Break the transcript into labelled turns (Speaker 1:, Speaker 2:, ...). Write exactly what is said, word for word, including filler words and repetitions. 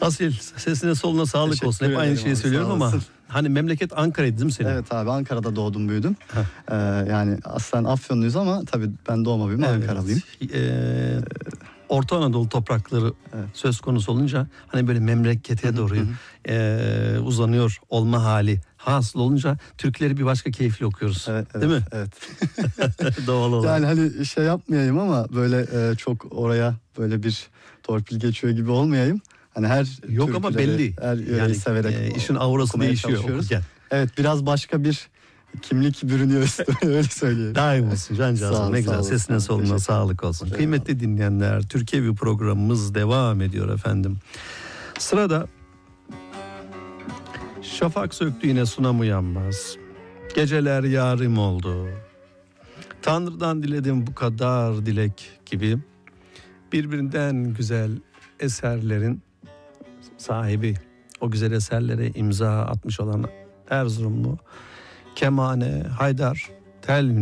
Speaker 1: Asil, sesine soluna sağlık
Speaker 2: Teşekkür
Speaker 1: olsun. Hep aynı
Speaker 2: ederim
Speaker 1: şeyi
Speaker 2: abi,
Speaker 1: söylüyorum
Speaker 2: sağ
Speaker 1: ama
Speaker 2: olasın.
Speaker 1: hani memleket Ankara'ydı değil mi senin?
Speaker 2: Evet abi, Ankara'da doğdum büyüdüm. Ee, yani aslen Afyonluyuz ama tabii ben doğma büyüme
Speaker 1: Evet.
Speaker 2: Ankaralıyım.
Speaker 1: Ee, Orta Anadolu toprakları
Speaker 2: Evet.
Speaker 1: söz konusu olunca hani böyle memlekete doğru e, uzanıyor olma hali hasıl olunca Türkleri bir başka keyifli okuyoruz.
Speaker 2: Evet, evet,
Speaker 1: değil mi?
Speaker 2: Evet.
Speaker 1: Doğal olarak.
Speaker 2: Yani hani şey yapmayayım ama böyle e, çok oraya böyle bir torpil geçiyor gibi olmayayım. Hani her
Speaker 1: Yok ama
Speaker 2: türküleri,
Speaker 1: belli.
Speaker 2: her yöreyi
Speaker 1: Yani
Speaker 2: severek
Speaker 1: e, işin
Speaker 2: o-
Speaker 1: aurası
Speaker 2: okumaya
Speaker 1: değişiyor
Speaker 2: çalışıyoruz.
Speaker 1: okurken.
Speaker 2: Evet, biraz başka bir kimlik bürünüyor üstüme, öyle söyleyeyim.
Speaker 1: Daim olsun
Speaker 2: Sağ
Speaker 1: cancağızım,
Speaker 2: ol,
Speaker 1: ne
Speaker 2: sağ
Speaker 1: güzel,
Speaker 2: olasın
Speaker 1: sesine
Speaker 2: abi,
Speaker 1: soluna
Speaker 2: teşekkür
Speaker 1: sağlık olsun.
Speaker 2: ederim.
Speaker 1: Kıymetli dinleyenler, Türkiye bir programımız devam ediyor efendim. Sırada şafak söktü yine sunam uyanmaz, geceler yarim oldu, Tanrı'dan diledim bu kadar dilek gibi birbirinden güzel eserlerin sahibi, o güzel eserlere imza atmış olan Erzurumlu Kemane Haydar Tel